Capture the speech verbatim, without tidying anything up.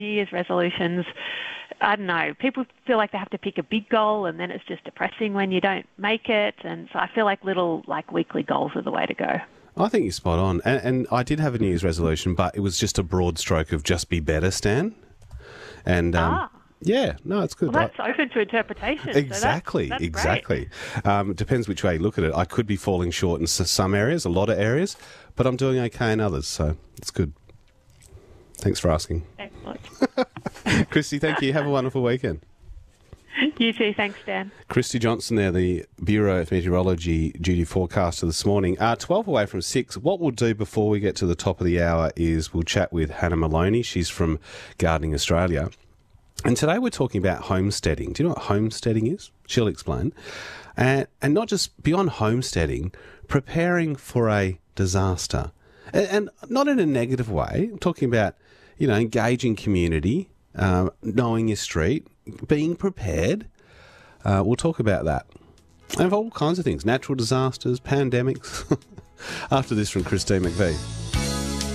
Year's resolutions, I don't know, people feel like they have to pick a big goal and then it's just depressing when you don't make it. And so I feel like little, like, weekly goals are the way to go. I think you're spot on. And, and I did have a New Year's resolution, but it was just a broad stroke of just be better, Stan. And um, ah. yeah, no, it's good. Well, that's I, open to interpretation. Exactly, so that's, that's exactly. Um, it depends which way you look at it. I could be falling short in some areas, a lot of areas, but I'm doing okay in others, so it's good. Thanks for asking. Excellent. Christy, thank you. Have a wonderful weekend. You too. Thanks, Dan. Christy Johnson there, the Bureau of Meteorology duty forecaster this morning. Uh, twelve away from six. What we'll do before we get to the top of the hour is we'll chat with Hannah Maloney. She's from Gardening Australia. And today we're talking about homesteading. Do you know what homesteading is? She'll explain. And, and not just beyond homesteading, preparing for a disaster. And, and not in a negative way. I'm talking about, you know, engaging community, uh, knowing your street, being prepared. Uh, we'll talk about that. And all kinds of things. Natural disasters, pandemics. After this from Christine McVie.